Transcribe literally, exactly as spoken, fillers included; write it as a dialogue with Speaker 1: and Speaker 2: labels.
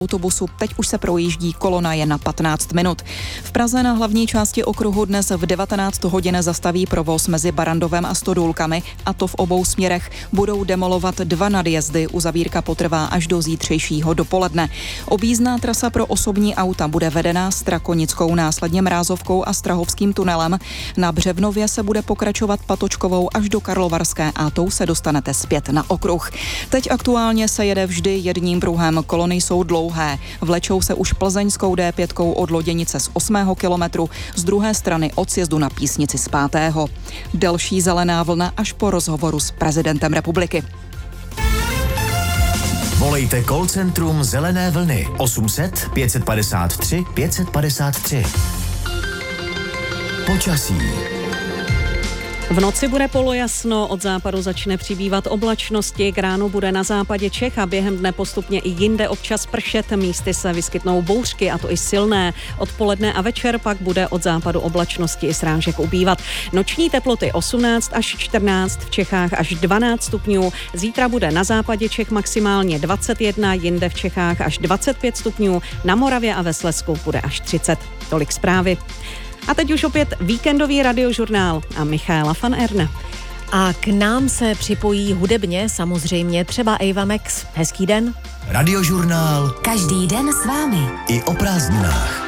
Speaker 1: autobusu. Teď už se projíždí, kolona je na patnáct minut. V Praze na hlavní části okruhu dnes v devatenáct hodin zastaví provoz mezi Barrandovem a Stodůlkami, a to v obou směrech. Budou demolovat dva nadjezdy, uzavírka potrvá až do zítřejšího dopoledne. Objízdná trasa pro osobní auta bude vedená Strakonickou, následně Mrázovkou a Strahovským tunelem. Na Břevnově se bude pokračovat Patočkovou až do Karlovarské a tou se dostanete zpět na okruh. Teď aktuálně se jede vždy jedním pruhem, kolony jsou dlouhé. Vlečou se už plzeňskou D pět od Loděnice z osmého kilometru, z druhé strany od sjezdu na Písnici z pátého. Delší zelená vlna až po rozhovoru s prezidentem republiky.
Speaker 2: Volejte call centrum Zelené vlny osm set pět padesát tři pět padesát tři. Počasí.
Speaker 3: V noci bude polojasno, od západu začne přibývat oblačnosti, k ránu bude na západě Čech a během dne postupně i jinde občas pršet, místy se vyskytnou bouřky, a to i silné. Odpoledne a večer pak bude od západu oblačnosti i srážek ubývat. Noční teploty osmnáct až čtrnáct, v Čechách až dvanáct stupňů, zítra bude na západě Čech maximálně dvacet jedna, jinde v Čechách až dvacet pět stupňů, na Moravě a ve Slezsku bude až třicet. Tolik zprávy. A teď už opět víkendový radiožurnál a Michaela van Erne.
Speaker 4: A k nám se připojí hudebně samozřejmě třeba Ava Max. Hezký den.
Speaker 2: Radiožurnál.
Speaker 5: Každý den s vámi.
Speaker 2: I o prázdninách.